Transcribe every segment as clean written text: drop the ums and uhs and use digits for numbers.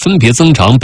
分别增长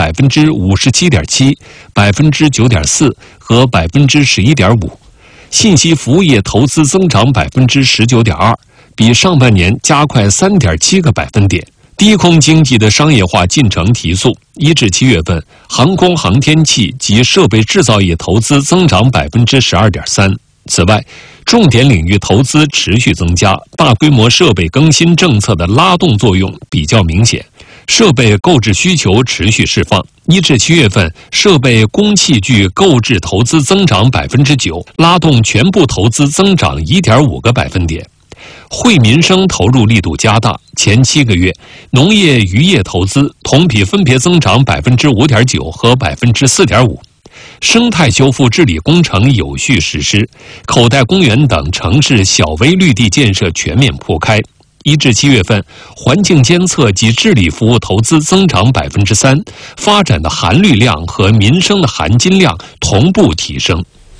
57.7%、9.4%和11.5%。信息服务业投资增长19.2%，比上半年加快3.7个百分点。低空经济的商业化进程提速，1至7月份，航空航天器及设备制造业投资增长12.3%。此外，重点领域投资持续增加，大规模设备更新政策的拉动作用比较明显，设备购置需求持续释放。1至7月份，设备工器具购置投资增长9%，拉动全部投资增长1.5个百分点。惠民生投入力度加大，前7个月，农业渔业投资同比分别增长5.9%和4.5%。生态修复治理工程有序实施，口袋公园等城市小微绿地建设全面铺开。1至7月份，环境监测及治理服务投资增长3%，发展的含绿量和民生的含金量同步提升。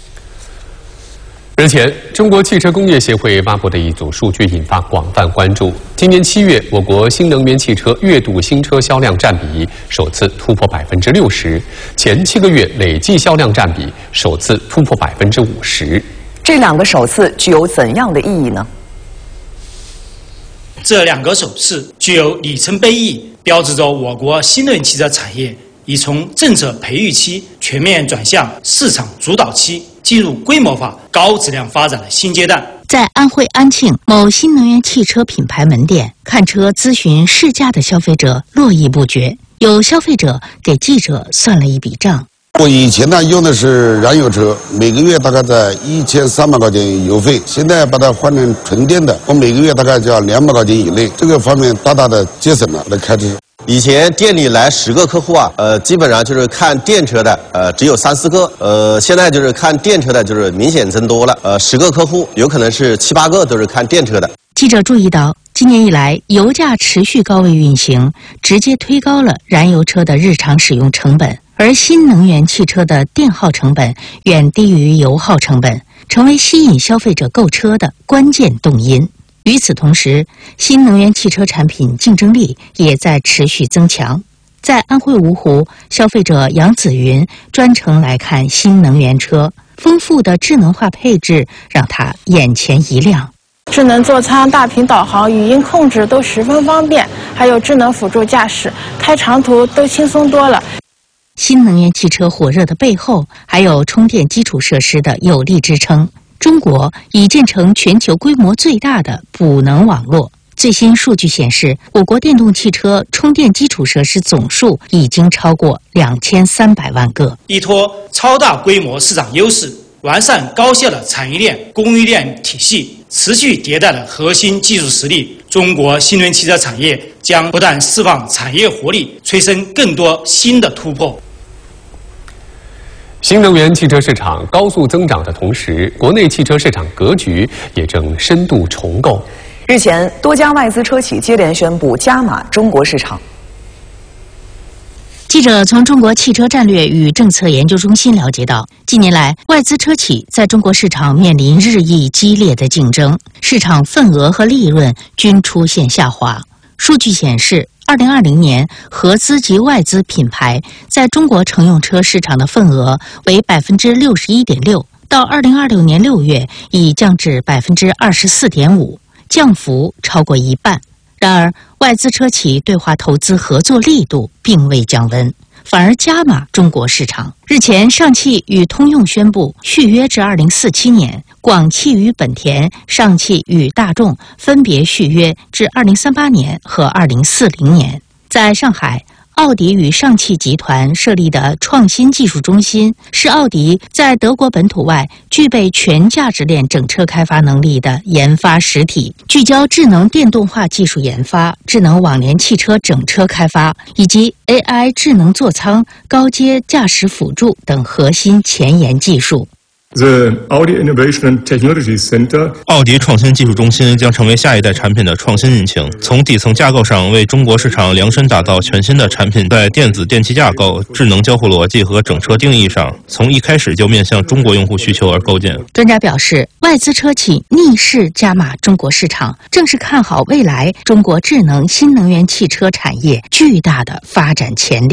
日前，中国汽车工业协会发布的一组数据引发广泛关注。今年7月，我国新能源汽车月度新车销量占比首次突破60%，前7个月累计销量占比首次突破50%。 这两个首次具有怎样的意义呢？ 这两个首次具有里程碑意义，标志着我国新能源汽车产业已从政策培育期全面转向市场主导期，进入规模化、高质量发展的新阶段。 在安徽安庆某新能源汽车品牌门店，看车咨询试驾的消费者络绎不绝。有消费者给记者算了一笔账： 我以前呢用的是燃油车，每个月大概在1300块钱油费，现在把它换成纯电的，我每个月大概就要200块钱以内，这个方面大大的节省了来开车。 以前店里来10个客户啊，基本上就是看电车的，只有3、4个，现在就是看电车的，就是明显增多了，10个客户有可能是7、8个都是看电车的。 记者注意到，今年以来油价持续高位运行，直接推高了燃油车的日常使用成本，而新能源汽车的电耗成本远低于油耗成本，成为吸引消费者购车的关键动因。与此同时，新能源汽车产品竞争力也在持续增强。在安徽芜湖，消费者杨子云专程来看新能源车，丰富的智能化配置让他眼前一亮。 智能座舱、大屏导航、语音控制都十分方便，还有智能辅助驾驶，开长途都轻松多了。 新能源汽车火热的背后，还有充电基础设施的有力支撑。中国已建成全球规模最大的补能网络。最新数据显示，我国电动汽车充电基础设施总数已经超过2300万个。 依托超大规模市场优势，完善高效的产业链、供应链体系，持续迭代的核心技术实力，中国新能源汽车产业将不断释放产业活力，催生更多新的突破。 新能源汽车市场高速增长的同时，国内汽车市场格局也正深度重构。 日前，多家外资车企接连宣布加码中国市场。 记者从中国汽车战略与政策研究中心了解到，近年来外资车企在中国市场面临日益激烈的竞争，市场份额和利润均出现下滑。数据显示，2020年合资及外资品牌在中国乘用车市场的份额为61.6%，到2026年6月已降至24.5%，降幅超过一半。然而，外资车企对华投资合作力度并未降温，反而加码中国市场。日前，上汽与通用宣布续约至2047年，广汽与本田、上汽与大众分别续约至2038年和2040年。在上海，奥迪与上汽集团设立的创新技术中心，是奥迪在德国本土外具备全价值链整车开发能力的研发实体，聚焦智能电动化技术研发、智能网联汽车整车开发以及 AI 智能座舱、高阶驾驶辅助等核心前沿技术。 The Audi Innovation and Technology Center 奥迪创新技术中心将成为下一代产品的创新引擎，从底层架构上为中国市场量身打造全新的产品，在电子电气架构、智能交互逻辑和整车定义上，从一开始就面向中国用户需求而构建。 专家表示，外资车企逆势加码中国市场，正是看好未来中国智能新能源汽车产业巨大的发展潜力。